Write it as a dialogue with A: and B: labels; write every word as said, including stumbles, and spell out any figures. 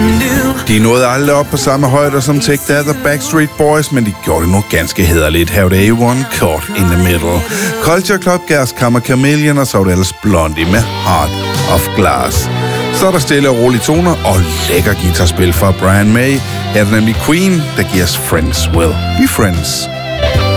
A: De nåede aldrig op på samme højde som Take That og Backstreet Boys, men de gjorde det nu ganske hæderligt. Her var det A one, Caught in the Middle. Culture Club, Gas Kammer Chameleon, og så var det ellers Blondie med Heart of Glass. Så er der stille og rolige toner og lækker guitarspil fra Brian May. Her er det nemlig Queen, der giver os Friends Will Be Friends.